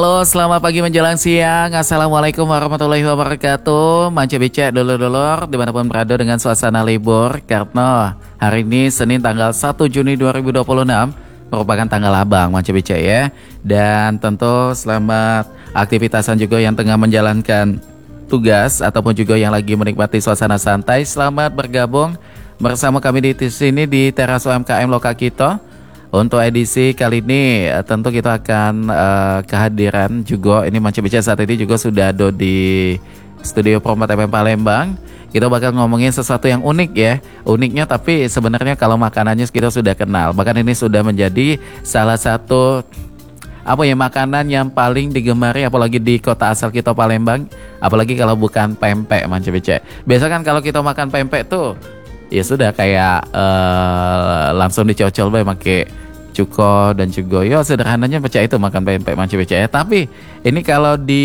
Halo, selamat pagi menjelang siang. Assalamualaikum warahmatullahi wabarakatuh. Manca becek dulur-dulur dimanapun berada dengan suasana libur. Karena hari ini Senin tanggal 1 Juni 2026 merupakan tanggal abang Manca becek ya. Dan tentu selamat aktivitasan juga yang tengah menjalankan tugas ataupun juga yang lagi menikmati suasana santai. Selamat bergabung bersama kami di sini di Teras UMKM Lokal kita. Untuk edisi kali ini tentu kita akan kehadiran juga ini Manca becek saat ini juga sudah ada di studio Promo FM Palembang. Kita bakal ngomongin sesuatu yang unik ya. Uniknya tapi sebenarnya kalau makanannya kita sudah kenal. Bahkan ini sudah menjadi salah satu makanan yang paling digemari apalagi di kota asal kita Palembang. Apalagi kalau bukan pempek Manca becek. Biasa kan kalau kita makan pempek tuh ya sudah kayak langsung dicocol pakai cuko dan juga ya sederhananya pecah itu makan pempek Manca becek ya. Tapi ini kalau di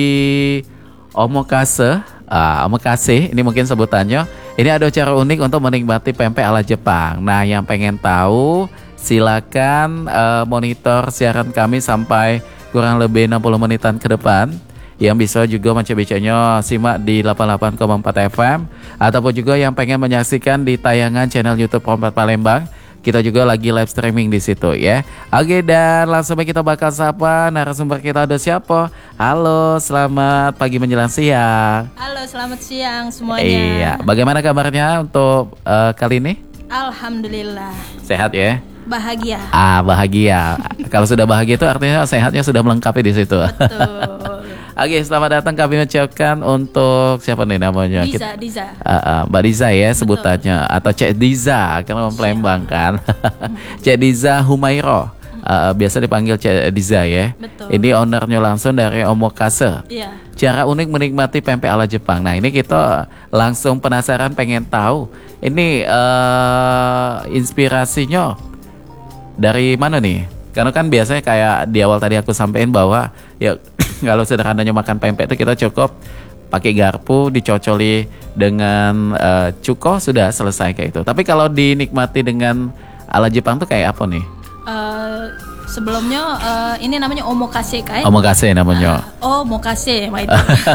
omakase ini mungkin sebutannya, ini ada cara unik untuk menikmati pempek ala Jepang. Nah, yang pengen tahu silakan monitor siaran kami sampai kurang lebih 60 menitan ke depan. Yang bisa juga Manca beceknya simak di 88,4 FM ataupun juga yang pengen menyaksikan di tayangan channel YouTube Promo Palembang, kita juga lagi live streaming di situ ya. Oke, dan langsung kita bakal sapa narasumber kita, ada siapa? Halo, selamat pagi menjelang siang. Halo, selamat siang semuanya. Iya, bagaimana kabarnya untuk kali ini? Alhamdulillah. Sehat ya? Bahagia. Bahagia. Kalau sudah bahagia itu artinya sehatnya sudah melengkapi di situ. Betul. Oke, selamat datang kami ucapkan untuk siapa nih namanya? Diza. Mbak Diza ya sebutannya, atau Cek Diza karena orang Palembang kan. Cek Diza Humairo. Biasa dipanggil Cek Diza ya. Betul. Ini ownernya langsung dari omakase. Iya. Cara unik menikmati pempek ala Jepang. Nah, ini kita langsung penasaran pengen tahu. Ini inspirasinya dari mana nih? Karena kan biasanya kayak di awal tadi aku sampaikan bahwa ya kalau sederhananya makan pempek itu kita cukup pakai garpu dicocoli dengan cuko sudah selesai kayak itu. Tapi kalau dinikmati dengan ala Jepang tuh kayak apa nih? Sebelumnya ini namanya omakase kan? Omakase namanya. Omakase itu.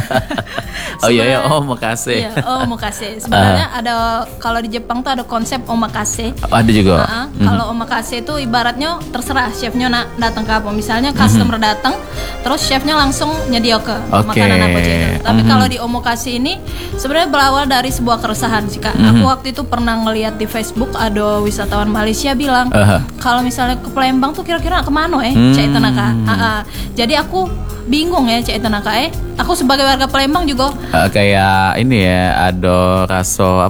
Oh iya, omakase. Iya, omakase. Sebenarnya ada, kalau di Jepang tuh ada konsep omakase. Ada juga. Kalau omakase itu ibaratnya terserah chefnya datang ke apa. Misalnya customer datang, terus chefnya langsung nyedia ke makanan apa aja. Tapi kalau di omakase ini sebenarnya berawal dari sebuah keresahan sih Kak. Aku waktu itu pernah ngeliat di Facebook ada wisatawan Malaysia bilang, kalau misalnya ke Palembang tuh kira-kira kemana Cek Tanaka. Jadi aku bingung ya Cek Tanaka. Aku sebagai warga Palembang juga kayak ini ya, ada rasa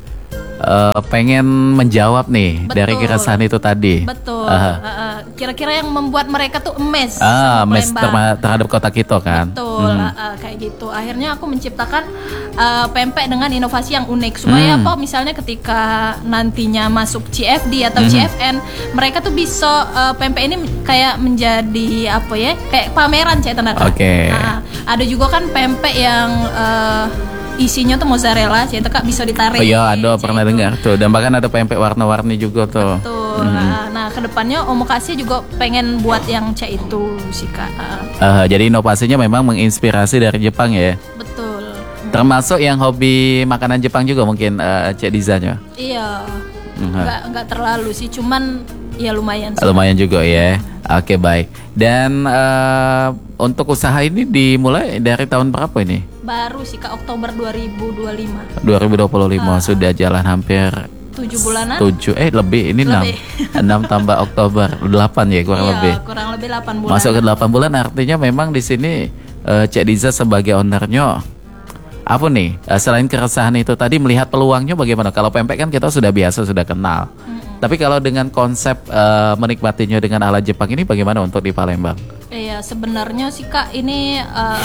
pengen menjawab nih. Betul. Dari keresahan itu tadi. Betul. Kira-kira yang membuat mereka tuh emes terhadap kota kita kan. Betul. Kayak gitu. Akhirnya aku menciptakan pempek dengan inovasi yang unik supaya misalnya ketika nantinya masuk CFD atau CFN, mereka tuh bisa pempek ini kayak menjadi kayak pameran Cek Tanaka. Ada juga kan pempek yang isinya tuh mozzarella, jadi Kak bisa ditarik. Oh iya, ada pernah dengar tuh. Dan bahkan ada pempek warna-warni juga tuh. Betul. Nah, kedepannya omakase juga pengen buat yang cek itu sih Kak. Jadi inovasinya memang menginspirasi dari Jepang ya. Betul. Termasuk yang hobi makanan Jepang juga mungkin Cek Dizanya. Iya. Enggak terlalu sih, cuman ya lumayan sih. Lumayan juga ya. Oke, baik. Dan untuk usaha ini dimulai dari tahun berapa ini? Baru sih Kak, Oktober 2025. 2025 sudah jalan hampir 7 bulanan. 7 lebih ini 6 tambah Oktober 8 ya kurang lebih. Kurang lebih 8 bulan. Masuk ke 8 bulan artinya memang di sini Cek Diza sebagai ownernya apa nih? Selain keresahan itu tadi, melihat peluangnya bagaimana? Kalau pempek kan kita sudah biasa, sudah kenal. Tapi kalau dengan konsep menikmatinya dengan ala Jepang ini bagaimana untuk di Palembang? Iya, sebenarnya sih Kak ini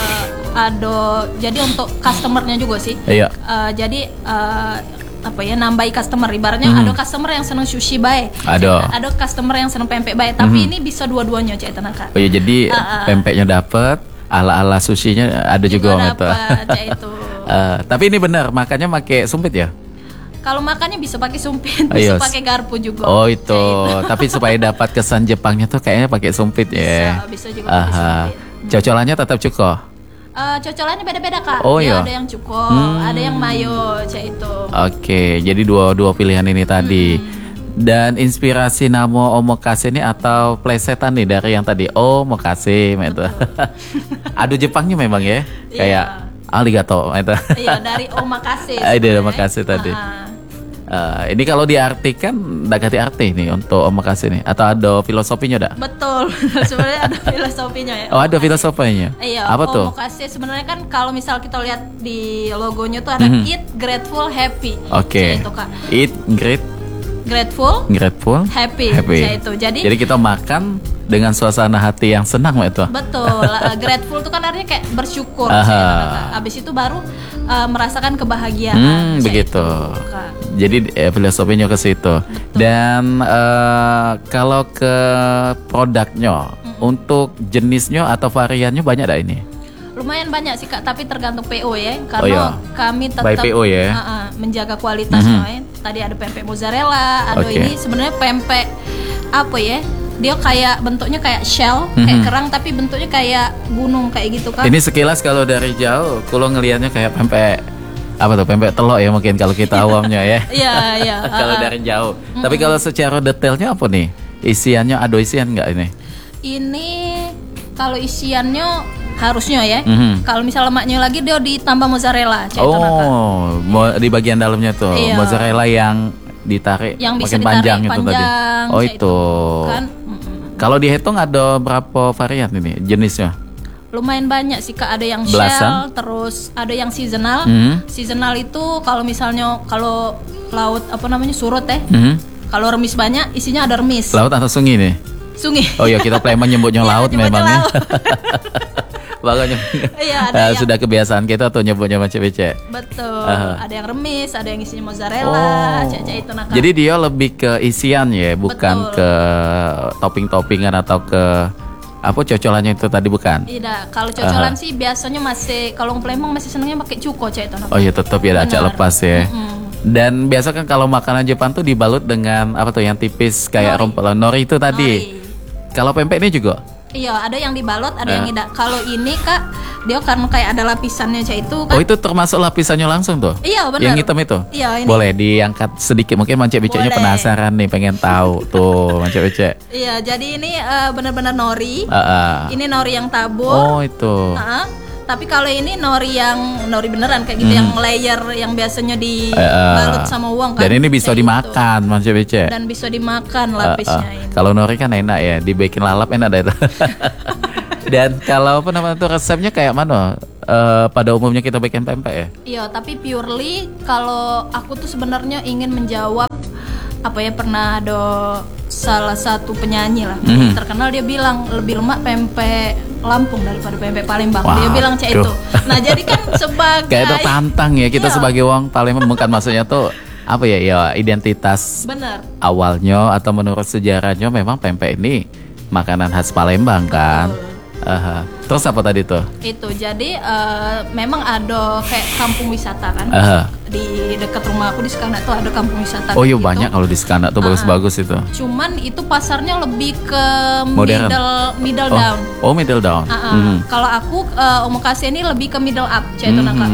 ada, jadi untuk customernya juga sih. Iya. Jadi nambahi customer. Ibaratnya ada customer yang seneng sushi bae. Ada customer yang seneng pempek bae. Tapi ini bisa dua-duanya Cek Tanaka. Oh iya, jadi pempeknya dapat, ala-ala sushinya ada juga itu. Tapi ini benar, makanya pakai sumpit ya? Kalau makannya bisa pakai sumpit, bisa pakai garpu juga. Oh itu. Tapi supaya dapat kesan Jepangnya tuh kayaknya pakai sumpit ya. Bisa juga pakai sumpit. Cocolannya tetap cuko. Cocolannya beda-beda Kak. Oh, Dia iya. ada yang cuko, ada yang mayo, cek itu. Oke, jadi dua pilihan ini tadi. Dan inspirasi nama omakase ini atau plesetan nih dari yang tadi omakase itu. Aduh Jepangnya memang ya, kayak arigato itu. Iya, dari omakase. Dari omakase tadi. Ini kalau diartikan nggak ganti arti nih untuk omakase nih, atau ada filosofinya dak? Betul, sebenarnya ada filosofinya ya. Oh, ada filosofinya. Iya, apa tuh? Omakase sebenarnya kan kalau misal kita lihat di logonya tuh ada eat, grateful, happy. Oke. Itu Kak. Eat, Grateful, happy. Itu. Jadi kita makan dengan suasana hati yang senang itu. Betul. Grateful itu kan artinya kayak bersyukur. Habis itu baru merasakan kebahagiaan. Begitu. Itu, Kak. Jadi filosofinya ke situ. Dan kalau ke produknya, untuk jenisnya atau variannya banyak dah ini? Lumayan banyak sih Kak, tapi tergantung PO ya. Karena kami tetap by PO ya. Menjaga kualitasnya ya. Tadi ada pempek mozzarella, ada ini sebenarnya pempek apa ya? Dia kayak bentuknya kayak shell, kayak kerang tapi bentuknya kayak gunung kayak gitu Kak. Ini sekilas kalau dari jauh, kalau ngelihatnya kayak pempek apa tuh, pempek telok ya mungkin kalau kita awamnya ya. Iya. Kalau dari jauh. Tapi kalau secara detailnya apa nih? Isiannya ada isian nggak ini? Ini kalau isiannya harusnya ya. Kalau misal lemaknya lagi dia ditambah mozzarella. Di bagian dalamnya tuh mozzarella yang ditarik yang bisa makin panjang itu tadi. Oh itu. Kan? Kalau dihitung ada berapa varian ini jenisnya? Lumayan banyak sih Kak, ada yang belasan? Shell, terus ada yang seasonal. Seasonal itu kalau misalnya kalau laut apa namanya surut ya. Kalau remis banyak isinya ada remis. Laut atau sungai nih? Sungai. Oh iya, kita Sleman nyebutnya laut memangnya. Makanya sudah kebiasaan kita tuh nyebutnya macam-macam. Betul. Ada yang remis, ada yang isinya mozzarella, itu nakal. Jadi dia lebih ke isian ya, bukan ke topping-toppingan atau ke apa cocolannya itu tadi bukan? Tidak, kalau cocolan sih biasanya masih kalau Palembang masih senangnya pakai cuko itu nakal. Oh iya, tetap ya ada acak lepas ya. Dan biasa kan kalau makanan Jepang tuh dibalut dengan apa tuh yang tipis kayak nori itu tadi. Kalau pempek ini juga? Iya, ada yang dibalot, ada yang tidak. Kalau ini Kak, dia karena kayak ada lapisannya itu kan. Oh, itu termasuk lapisannya langsung tuh? Iya, benar. Yang hitam itu? Iya, ini. Boleh diangkat sedikit, mungkin Mancik Beceknya penasaran nih, pengen tahu tuh Mancik Becek. Iya, jadi ini benar-benar nori. Ini nori yang tabur. Oh, itu. Tapi kalau ini nori beneran kayak gitu, yang layer yang biasanya dibalut sama uang kan. Dan ini bisa dimakan Mancik Becek. Dan bisa dimakan lapisnya ini. Kalau nori kan enak ya, dibikin lalap enak deh itu. Dan kalau apa namanya tuh resepnya kayak mana? Pada umumnya kita bikin pempek ya? Iya, tapi purely kalau aku tuh sebenarnya ingin menjawab apa ya, pernah ada salah satu penyanyi lah terkenal, dia bilang lebih lemak pempek Lampung daripada pempek Palembang. Dia bilang itu. Nah, jadi kan sebagai kayak tertantang ya kita sebagai orang Palembang, bukan maksudnya tuh apa ya, identitas awalnya atau menurut sejarahnya memang pempek ini makanan khas Palembang kan. Terus apa tadi tuh? Itu jadi memang ada kayak kampung wisata kan. Di dekat rumah aku di Sekanak tuh ada kampung wisata. Oh iya, banyak kalau di Sekanak tuh bagus-bagus itu. Cuman itu pasarnya lebih ke modern. middle down. Oh, middle down. Kalau aku omakase ini lebih ke middle up, itu nakal.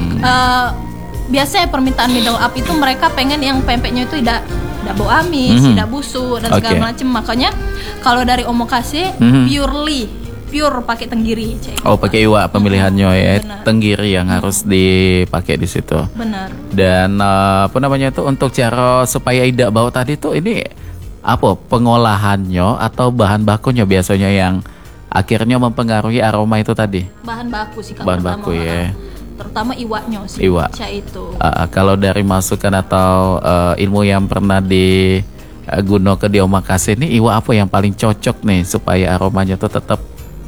Biasanya permintaan middle up itu mereka pengen yang pempeknya itu tidak bau amis, tidak busuk dan segala macam. Makanya kalau dari omakase pure pakai tenggiri. Oh, pakai iwak pemilihannya ya. Tenggiri yang harus dipakai di situ. Benar. Dan apa namanya itu, untuk cara supaya tidak bau tadi tuh ini apa pengolahannya atau bahan bakunya biasanya yang akhirnya mempengaruhi aroma itu tadi? Bahan baku sih Bahan baku ya. Terutama iwaknya sih. Iwak. Itu. Kalau dari masukan atau ilmu yang pernah digunakan di omakase ini, iwak apa yang paling cocok nih supaya aromanya tuh tetap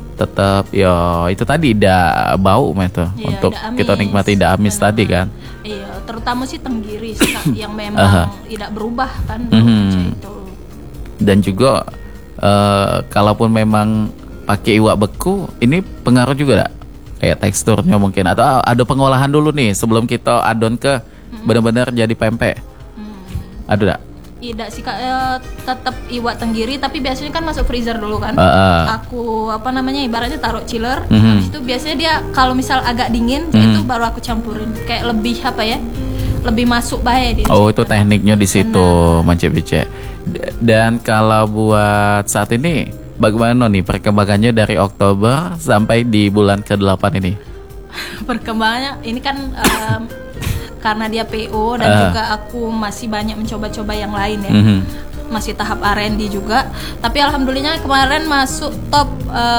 ya itu tadi tidak bau itu untuk kita nikmati, tidak amis tadi kan. Iya, terutama sih tenggiri sih Kak, yang memang tidak berubah kan itu. Dan juga kalaupun memang pakai iwak beku, ini pengaruh juga gak? Kayak teksturnya mungkin, atau ada pengolahan dulu nih sebelum kita adon ke benar-benar jadi pempek. Ada gak? Tidak sih Kak, tetap iwak tenggiri tapi biasanya kan masuk freezer dulu kan. Aku ibaratnya taruh chiller. Habis itu biasanya dia kalau misal agak dingin itu baru aku campurin. Kayak lebih lebih masuk bahaya dia. Oh, itu tekniknya di situ, Mance Becek. Dan kalau buat saat ini bagaimana nih perkembangannya dari Oktober sampai di bulan ke-8 ini? Perkembangannya ini kan karena dia PO dan juga aku masih banyak mencoba-coba yang lain ya. Masih tahap R&D juga. Tapi alhamdulillah kemarin masuk top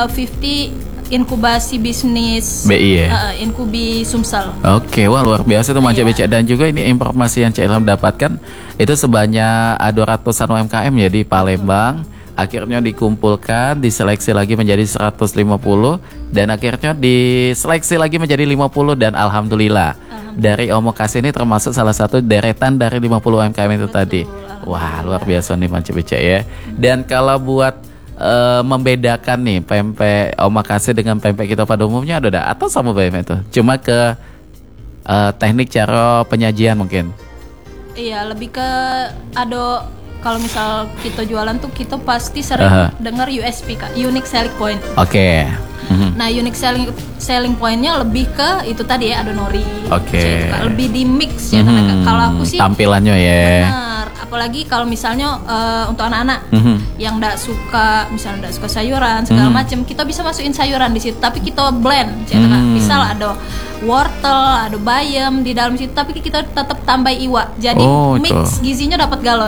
50 inkubasi bisnis BI ya? Inkubi Sumsel. Oke, wah luar biasa tuh Mance Becek. Dan juga ini informasi yang Cak Ilham dapatkan itu sebanyak 200-an UMKM ya di Palembang. Akhirnya dikumpulkan, diseleksi lagi menjadi 150 dan akhirnya diseleksi lagi menjadi 50 dan alhamdulillah dari Omokasi ini termasuk salah satu deretan dari 50 UMKM itu tadi. Wah, luar biasa nih Mance Becek ya. Dan kalau buat membedakan nih pempek Omakase dengan pempek kita pada umumnya ada atau sama pempek itu? Cuma ke teknik cara penyajian mungkin. Iya, lebih ke kalau misal kita jualan tuh kita pasti sering dengar USP Kak, unique selling point. Oke. Nah, unique selling pointnya lebih ke itu tadi ya, ado nori. Oke. Lebih di mix ya kalau aku sih tampilannya ya. Benar. Apalagi kalau misalnya untuk anak-anak yang enggak suka sayuran segala macam, kita bisa masukin sayuran di situ tapi kita blend. Misal ada wortel, ada bayam di dalam situ tapi kita tetap tambah iwak. Jadi mix gizinya dapat galau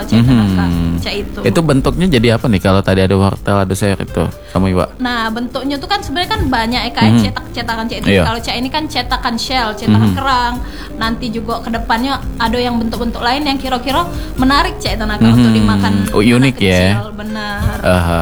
itu. Itu bentuknya jadi apa nih kalau tadi ada wortel, ada sayur itu sama iwak? Nah, bentuknya tuh kan sebenarnya kan banyak kayak cetakan itu. Kalau ini kan cetakan shell, cetakan kerang. Nanti juga kedepannya ada yang bentuk-bentuk lain yang kira-kira menarik untuk dimakan. Unik ya. Benar.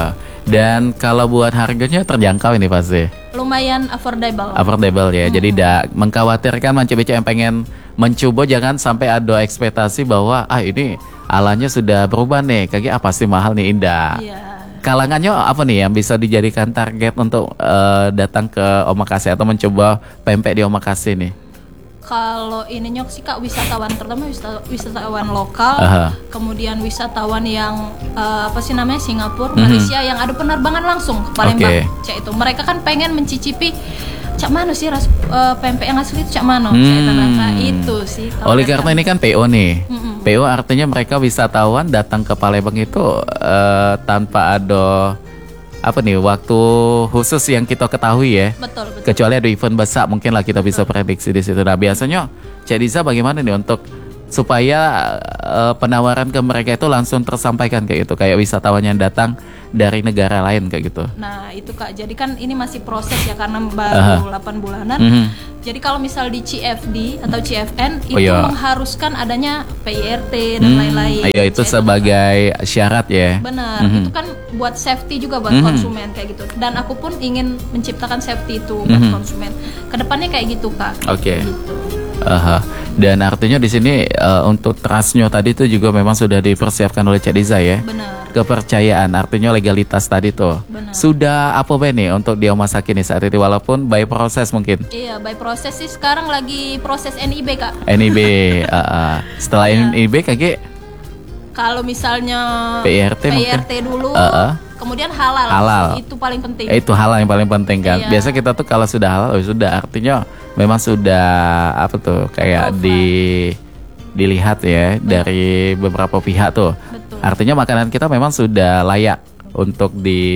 Dan kalau buat harganya terjangkau ini pasti. Lumayan affordable. Affordable ya. Jadi tidak mengkhawatirkan Mance Becek yang pengen mencoba, jangan sampai ada ekspektasi bahwa ini alanya sudah berubah nih, kayak apa sih mahal nih, indah. Kalangannya apa nih yang bisa dijadikan target untuk datang ke Omakase atau mencoba pempek di Omakase nih? Kalau ininya sih Kak, wisatawan, terutama wisatawan lokal, kemudian wisatawan yang Singapura, Malaysia yang ada penerbangan langsung ke Palembang. Itu mereka kan pengen mencicipi cak mana sih pempek yang asli itu cak mana? Itu sih. Oleh karena ini kan PO nih. PO artinya mereka wisatawan datang ke Palembang itu tanpa ada waktu khusus yang kita ketahui ya. Betul. Kecuali ada event besar mungkin lah kita bisa prediksi di situ. Nah, biasanya Cak Diza bagaimana nih untuk supaya penawaran ke mereka itu langsung tersampaikan kayak gitu, kayak wisatawan yang datang dari negara lain kayak gitu. Nah, itu Kak. Jadi kan ini masih proses ya karena baru 8 bulanan. Jadi kalau misal di CFD atau CFN itu mengharuskan adanya PIRT dan lain-lain. Itu sebagai syarat ya. Benar. Itu kan buat safety juga buat konsumen kayak gitu. Dan aku pun ingin menciptakan safety itu buat konsumen. Kedepannya kayak gitu Kak. Gitu. Dan artinya di sini untuk trustnya tadi itu juga memang sudah dipersiapkan oleh Cak Diza ya. Benar. Kepercayaan, artinya legalitas tadi tuh. Benar. Sudah apa nih untuk di Omasaki nih saat ini, walaupun by proses mungkin? Iya, by proses sih sekarang lagi proses NIB Kak. NIB, setelah NIB kayak kalau misalnya PIRT dulu, kemudian halal. Itu paling penting. Itu halal yang paling penting kan. Biasa kita tuh kalau sudah halal sudah artinya memang sudah kayak dilihat ya dari beberapa pihak tuh. Betul. Artinya makanan kita memang sudah layak untuk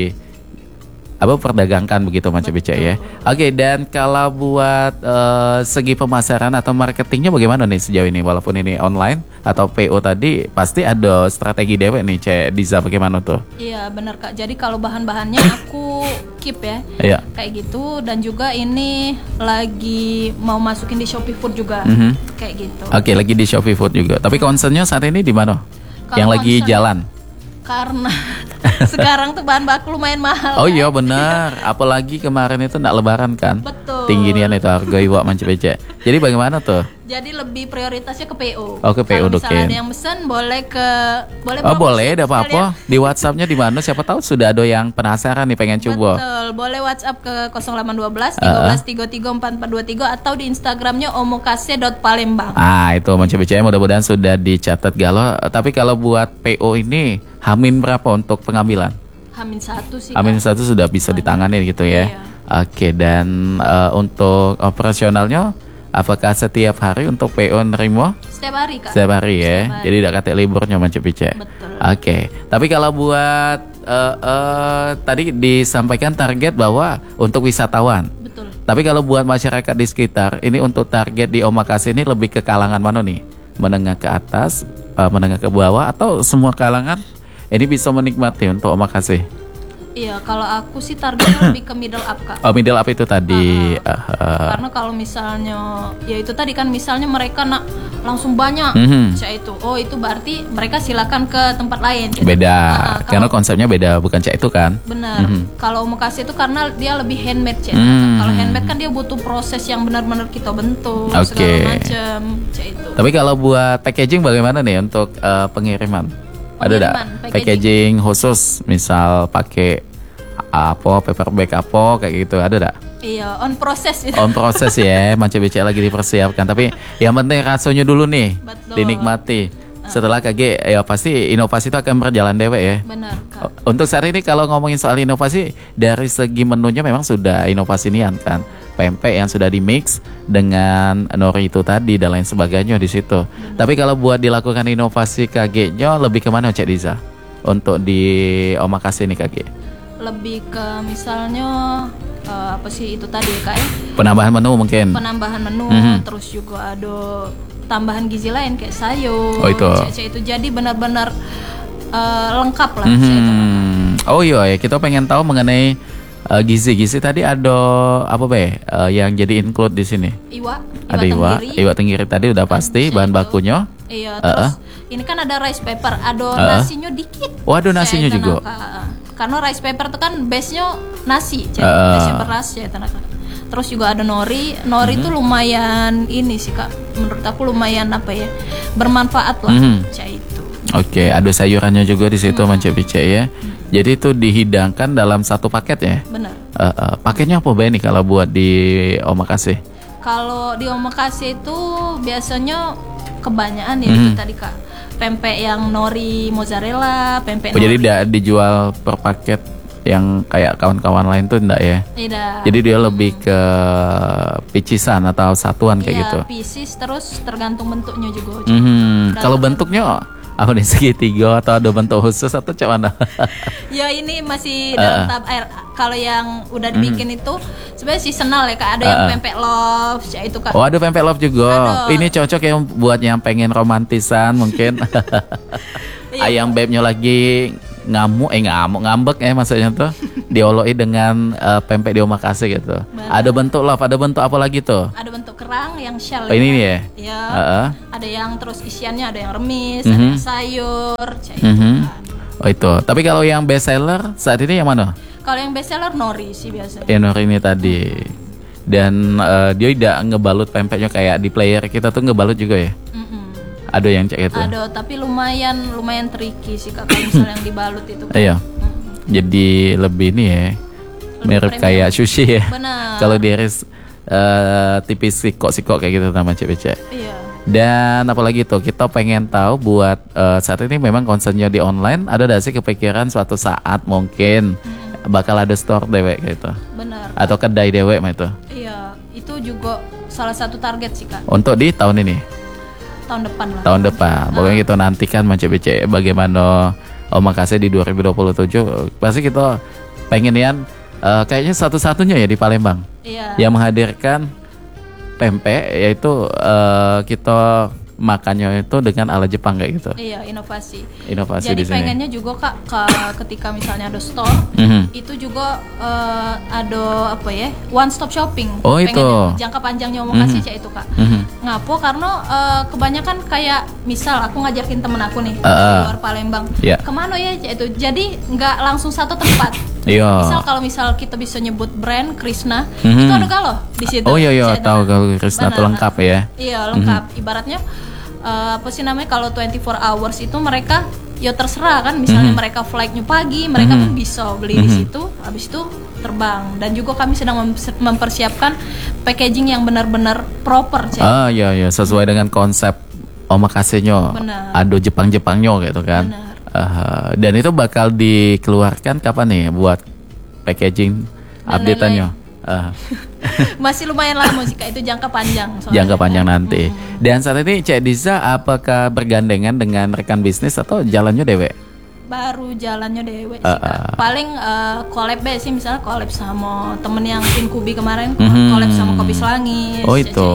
perdagangkan begitu Mance Becek ya. Oke, dan kalau buat segi pemasaran atau marketingnya bagaimana nih sejauh ini, walaupun ini online atau PO tadi pasti ada strategi dewe nih Cak Diza, bagaimana tuh? Iya benar Kak, jadi kalau bahan-bahannya aku keep ya, kayak gitu. Dan juga ini lagi mau masukin di Shopee Food juga, kayak gitu. Oke, lagi di Shopee Food juga, tapi concernnya saat ini di mana? Yang lagi jalan? Karena sekarang tuh bahan baku lumayan mahal. Iya benar, apalagi kemarin itu nggak lebaran kan. Betul. tinggi nian itu harga iwak manca becek. Jadi bagaimana tuh? Jadi lebih prioritasnya ke PO. Oh, ke PO Kalau misalnya Dukin. ada yang mesen boleh ke Oh boleh, ada promosi apa-apa. Di WhatsAppnya di mana? Siapa tahu sudah ada yang penasaran nih pengen sekalian. coba. Betul, boleh WhatsApp ke 0812 1333 4423 atau di Instagramnya omokase.palembang. Itu manca becek mudah-mudahan sudah dicatat Galo. Tapi kalau buat PO ini Hamin berapa untuk pengambilan? Hamin 1 sih. Amin satu sudah bisa ditangani gitu ya. Iya. Oke, dan untuk operasionalnya apakah setiap hari untuk PO nerimo? Setiap hari Kak. Setiap hari ya. Setiap hari. Jadi tidak kata liburnya macam pice. Betul. Oke. Tapi kalau buat tadi disampaikan target bahwa untuk wisatawan. Betul. Tapi kalau buat masyarakat di sekitar, ini untuk target di Omakase ini lebih ke kalangan mana nih? Menengah ke atas, menengah ke bawah, atau semua kalangan ini bisa menikmati untuk Omakase? Iya, kalau aku sih targetnya lebih ke middle up Kak. Oh, middle up itu tadi. Karena kalau misalnya ya itu tadi kan misalnya mereka nak langsung banyak cak itu. Oh, itu berarti mereka silakan ke tempat lain gitu. Beda, karena kalau- konsepnya beda, bukan cak itu kan? Benar. Kalau mau kasih itu karena dia lebih handmade cak. Kalau handmade kan dia butuh proses yang benar-benar kita bentuk Oke. segala macam cak itu. Tapi kalau buat packaging bagaimana nih untuk pengiriman? Ada Pengiriman, enggak packaging khusus, misal pakai apa paper bag apa kayak gitu, ada enggak? Iya, on proses itu. On proses ya, macam becek lagi dipersiapkan. Tapi yang penting rasanya dulu nih, Betul. dinikmati. Setelah KG, ya pasti inovasi itu akan berjalan dewek ya. Benar Kak. Untuk saat ini kalau ngomongin soal inovasi, dari segi menunya memang sudah inovasi nian kan. Pempek yang sudah di mix dengan nori itu tadi dan lain sebagainya di situ. Tapi kalau buat dilakukan inovasi KG-nya lebih kemana Cek Diza? Untuk di Omakase nih KG. Lebih ke misalnya apa sih itu tadi Kak ya? Penambahan menu mungkin. Penambahan menu, terus juga ada tambahan gizi lain kayak sayur. Oh, itu. Cek itu jadi benar-benar lengkap lah cek itu. Oh iya, kita pengen tahu mengenai gizi-gizi tadi ada apa be yang jadi include di sini? Iwa Ada iwa, tenggiri. iwa tenggiri tadi udah pasti bahan itu. bakunya. Iya, terus ini kan ada rice paper, ada nasinya dikit. Oh, ada nasinya Cek itu, juga. Kak. Karena rice paper itu kan base-nya nasi, cek. Base-nya beras ya itu, Kak. Terus juga ada nori. Nori itu lumayan ini sih Kak. Menurut aku lumayan apa ya? Bermanfaat lah, cek itu. Oke, ada sayurannya juga di situ Manca Bice ya. Jadi itu dihidangkan dalam satu paket ya. Benar. Paketnya apa be nih kalau buat di Omakase? Kalau di omakase itu biasanya kebanyakan ya itu tadi Kak. Pempek yang nori mozzarella, pempek Oh, jadi nori. tidak dijual per paket yang kayak kawan-kawan lain tuh enggak ya? Tidak. Jadi dia lebih ke picisan atau satuan kayak Iya, gitu. pieces terus tergantung bentuknya juga. Kalau bentuknya apa nih, segitiga atau ada bentuk khusus atau cak mana? Ya ini masih dalam tahap air. Kalau yang udah dibikin itu sebenarnya seasonal ya Kak. Ada yang pempek love, ya itu Kak. Oh, ada pempek love juga. Ada. Ini cocok yang buat yang pengen romantisan mungkin. Ayam bebnya lagi ngambek ya maksudnya tuh dioloi dengan pempek di Omakase gitu. Ada bentuk love, ada bentuk apa lagi tuh? Ada bentuk kerang yang shell. Oh, ini nih ya? Ya. Ada yang terus isiannya ada yang remis, ada yang sayur, ya itu. Oh itu. Tapi kalau yang best seller saat ini yang mana? Kalau yang best seller nori sih biasanya. Yang nori ini tadi. Dan dia tidak ngebalut pempeknya kayak di player kita tuh ngebalut juga ya? Ada yang cek itu? Ada, tapi lumayan tricky sih Kak kalau misalnya yang dibalut itu. Iya. Jadi lebih ini ya, mirip premium. kayak sushi ya. Benar. Kalau diiris tipis sikok-sikok kayak gitu nama cek. Iya. Dan apalagi tuh kita pengen tahu buat saat ini memang concernnya di online, ada gak sih kepikiran suatu saat mungkin bakal ada store dewek gitu Benar. atau kedai dewek mah itu Iya, itu juga salah satu target sih Kak. untuk di tahun ini, Tahun depan lah. tahun depan. Pokoknya kita nantikan Manca BC bagaimana Omakase di 2027. Pasti kita pengen kayaknya satu-satunya ya di Palembang Iya. yang menghadirkan pempek, yaitu kita makannya itu dengan ala Jepang kayak gitu. Iya, inovasi. Inovasi Jadi di sini. pengennya juga Kak ketika misalnya ada store, itu juga ada apa ya? One stop shopping. Oh, itu. Pengennya jangka panjangnya mau kasih cak itu Kak. Ngapo karena kebanyakan kayak misal aku ngajakin temen aku nih di luar Palembang. Iya. Kemana ya cak itu? Jadi nggak langsung satu tempat. Iya. Misal kita bisa nyebut brand Krishna, itu ada galau di situ. Oh iya tahu kalau Krishna itu lengkap ya. Iya lengkap. Ibaratnya apa sih namanya, kalau 24 hours itu mereka ya terserah kan, misalnya mereka flightnya pagi, mereka pun bisa beli di situ, habis itu terbang. Dan juga kami sedang mempersiapkan packaging yang benar-benar proper, Cek. Iya sesuai dengan konsep omakase-nya. Ada Jepang-Jepangnya gitu kan. Dan itu bakal dikeluarkan kapan nih buat packaging update-nya? Masih lumayan lama sih Kak, itu jangka panjang soalnya. Jangka panjang nanti. Dan saat ini Cek Diza apakah bergandengan dengan rekan bisnis atau jalannya dewe? Baru jalannya dewe sih Kak. Paling collab sih, misalnya collab sama temen yang Inkubi kemarin, collab sama Kopi Selangis. Oh itu.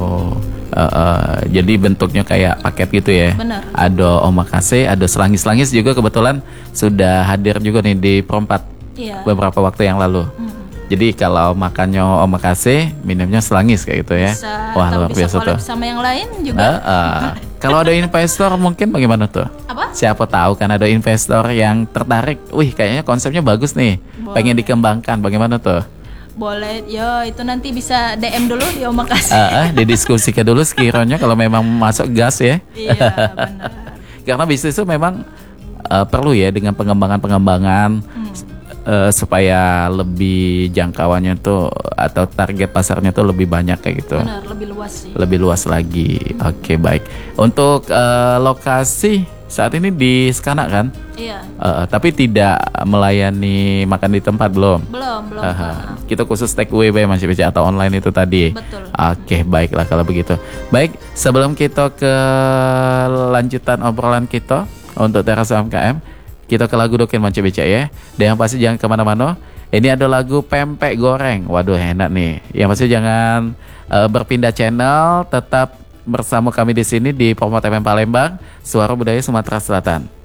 Jadi bentuknya kayak paket gitu ya. Benar. Ada omakase, ada selangis-selangis juga kebetulan sudah hadir juga nih di Perempat beberapa waktu yang lalu. Jadi kalau makannya omakase, minumnya selangis kayak gitu ya. Wah luar biasa tuh. Sama yang lain juga. Kalau ada investor mungkin bagaimana tuh? Apa? Siapa tahu kan ada investor yang tertarik. Wih kayaknya konsepnya bagus nih. Pengen dikembangkan. Bagaimana tuh? Boleh, yo itu nanti bisa DM dulu di Omakase. Didiskusikan dulu sekiranya kalau memang masuk gas ya. Iya benar. Karena bisnis itu memang perlu ya dengan pengembangan supaya lebih jangkauannya tuh atau target pasarnya tuh lebih banyak kayak gitu. Benar, lebih luas sih. Lebih luas lagi. Oke, baik. Untuk lokasi saat ini di Skana kan? Iya. Tapi tidak melayani makan di tempat belum? Belum. Kita khusus take away Mas Cici atau online itu tadi. Betul. Oke, baiklah kalau begitu. Baik, sebelum kita ke lanjutan obrolan kita untuk Teras UMKM, kita ke lagu Dokin Mas Cici ya. Dan yang pasti jangan kemana-mana. Ini ada lagu pempek goreng. Waduh enak nih. Yang pasti jangan berpindah channel. Tetap bersama kami di sini di Promo FM Palembang, Suara Budaya Sumatera Selatan.